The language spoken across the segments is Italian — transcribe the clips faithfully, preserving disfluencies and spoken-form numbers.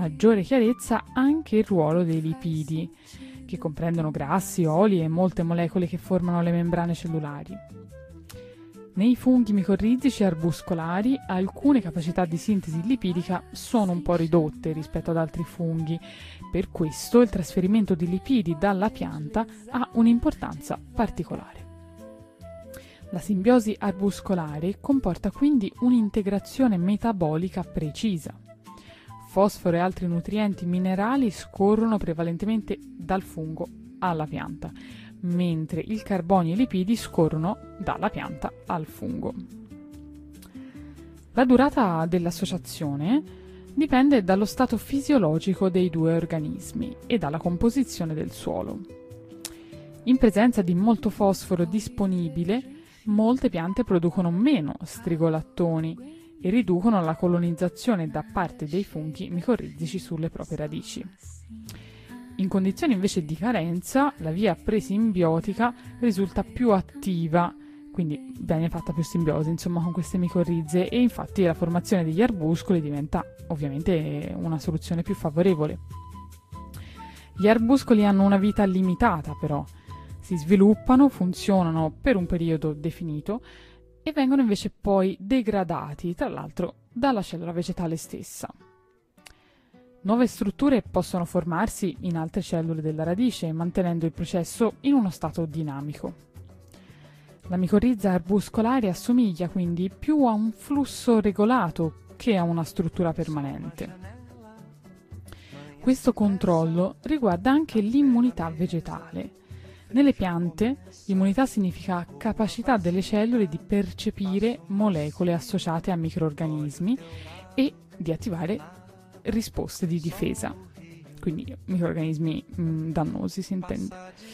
maggiore chiarezza anche il ruolo dei lipidi, che comprendono grassi, oli e molte molecole che formano le membrane cellulari. Nei funghi micorrizici arbuscolari alcune capacità di sintesi lipidica sono un po' ridotte rispetto ad altri funghi, per questo il trasferimento di lipidi dalla pianta ha un'importanza particolare. La simbiosi arbuscolare comporta quindi un'integrazione metabolica precisa. Fosforo e altri nutrienti minerali scorrono prevalentemente dal fungo alla pianta, mentre il carbonio e i lipidi scorrono dalla pianta al fungo. La durata dell'associazione dipende dallo stato fisiologico dei due organismi e dalla composizione del suolo. In presenza di molto fosforo disponibile, molte piante producono meno strigolattoni e riducono la colonizzazione da parte dei funghi micorrizici sulle proprie radici. In condizioni invece di carenza, la via presimbiotica risulta più attiva, quindi viene fatta più simbiosi insomma con queste micorrizie, e infatti la formazione degli arbuscoli diventa ovviamente una soluzione più favorevole. Gli arbuscoli hanno una vita limitata però, si sviluppano, funzionano per un periodo definito e vengono invece poi degradati, tra l'altro, dalla cellula vegetale stessa. Nuove strutture possono formarsi in altre cellule della radice, mantenendo il processo in uno stato dinamico. La micorrizia arbuscolare assomiglia quindi più a un flusso regolato che a una struttura permanente. Questo controllo riguarda anche l'immunità vegetale. Nelle piante, immunità significa capacità delle cellule di percepire molecole associate a microrganismi e di attivare risposte di difesa, quindi microrganismi mh, dannosi si intende.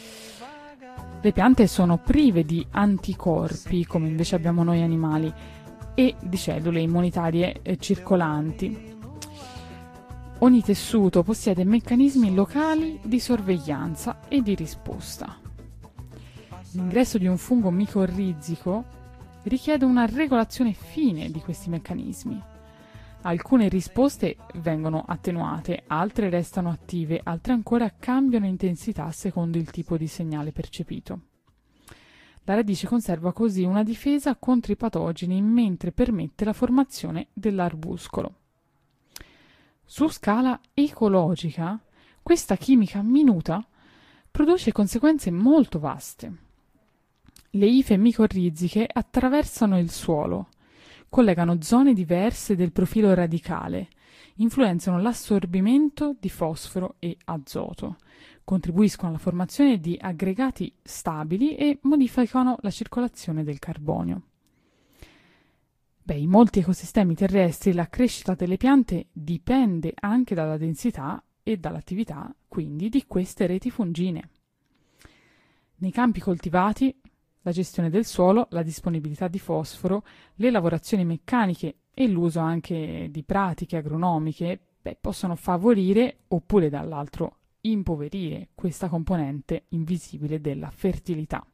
Le piante sono prive di anticorpi, come invece abbiamo noi animali, e di cellule immunitarie eh, circolanti. Ogni tessuto possiede meccanismi locali di sorveglianza e di risposta. L'ingresso di un fungo micorrizico richiede una regolazione fine di questi meccanismi. Alcune risposte vengono attenuate, altre restano attive, altre ancora cambiano intensità secondo il tipo di segnale percepito. La radice conserva così una difesa contro i patogeni mentre permette la formazione dell'arbuscolo. Su scala ecologica, questa chimica minuta produce conseguenze molto vaste. Le ife micorriziche attraversano il suolo, collegano zone diverse del profilo radicale, influenzano l'assorbimento di fosforo e azoto, contribuiscono alla formazione di aggregati stabili e modificano la circolazione del carbonio. Beh, in molti ecosistemi terrestri la crescita delle piante dipende anche dalla densità e dall'attività, quindi, di queste reti fungine. Nei campi coltivati, la gestione del suolo, la disponibilità di fosforo, le lavorazioni meccaniche e l'uso anche di pratiche agronomiche beh, possono favorire oppure dall'altro impoverire questa componente invisibile della fertilità.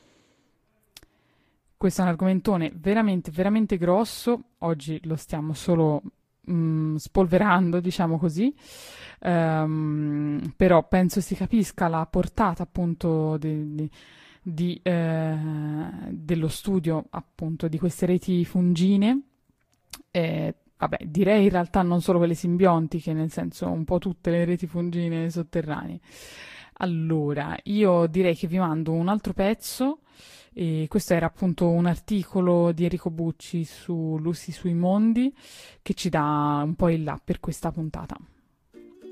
Questo è un argomentone veramente, veramente grosso, oggi lo stiamo solo mh, spolverando, diciamo così, um, però penso si capisca la portata appunto di, di Di, eh, dello studio appunto di queste reti fungine, eh, vabbè direi in realtà non solo quelle simbiontiche, nel senso un po' tutte le reti fungine sotterranee. Allora, io direi che vi mando un altro pezzo, e questo era appunto un articolo di Enrico Bucci su Lucy sui mondi che ci dà un po' il là per questa puntata.